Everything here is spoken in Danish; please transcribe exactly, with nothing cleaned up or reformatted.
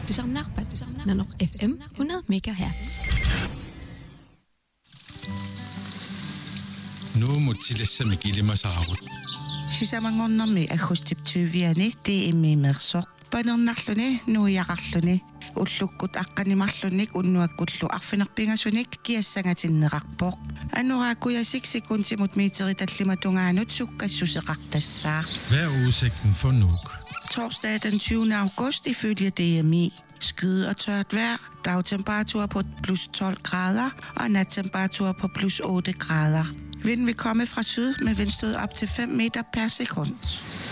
Du samlar på Nanoq F M hundrede megahertz. Nu må tillægge gilimasaarut. Sisamangornermi agustiptuviani tiimmiimersoq panernerluni nuiaqarluni уллуккут аққанимарлуник уннуаккуллу арфинерпингасуник киассангаатиннеқарпоқ анурааккуясик секундтимут миитери таллиматунгаанут суккассусеқартассаа. Hvad er udsigten for Nuuk? Torsdag den tyvende august ifølge D M I. Skyde og tørt vejr, dagtemperatur på plus tolv grader og nattemperatur på plus otte grader. Vinden vil komme fra syd med vindstød op til fem meter per sekund.